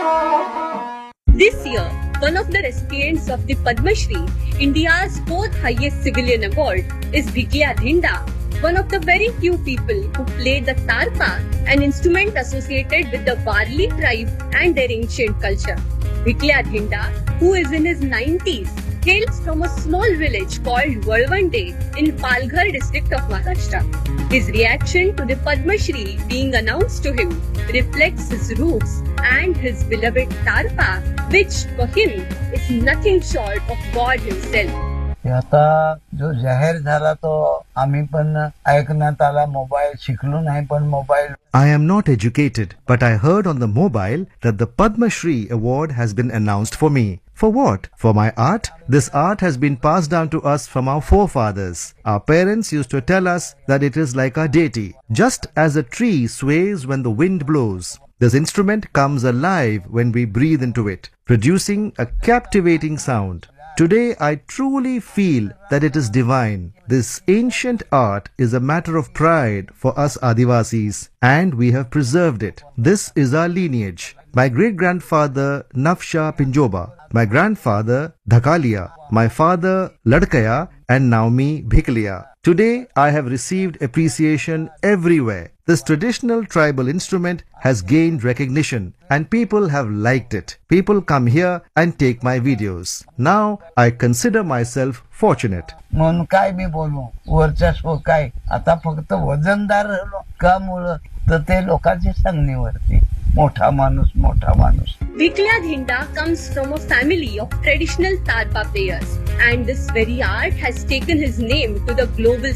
This year, one of the recipients of the Padma Shri, India's fourth highest civilian award, is Bhikya Dhinda, one of the very few people who played the tarpa, an instrument associated with the Warli tribe and their ancient culture. Bhikya Dhinda, who is in his 90s, hails from a small village called Walwande in Palghar district of Maharashtra. His reaction to the Padma Shri being announced to him reflects his roots and his beloved tarpa, which for him is nothing short of God himself. आता जो जाहीर झाला तो आम्ही पण ऐकण्यात आला mobile शिकलो नाही पण mobile I am not educated, but I heard on the mobile that the Padma Shri award has been announced for me. For what? For my art? This art has been passed down to us from our forefathers. Our parents used to tell us that it is like our deity. Just as a tree sways when the wind blows, this instrument comes alive when we breathe into it, producing a captivating sound. Today, I truly feel that it is divine. This ancient art is a matter of pride for us Adivasis, and we have preserved it. This is our lineage. My great-grandfather Nafsha Pinjoba, my grandfather Dhakalia, my father Ladkaya, and now me Bhikliya. Today, I have received appreciation everywhere. This traditional tribal instrument has gained recognition and people have liked it. People come here and take my videos. Now, I consider myself fortunate. म्हणून काय मी बोलू वर्चस्व काय आता फक्त वजनदार राहिलो का मुलं तर ते लोकांची सांगणीवरती मोठा माणूस Bhikya Dhinda comes from a family of traditional tarpa players, and this very art has taken his name to the global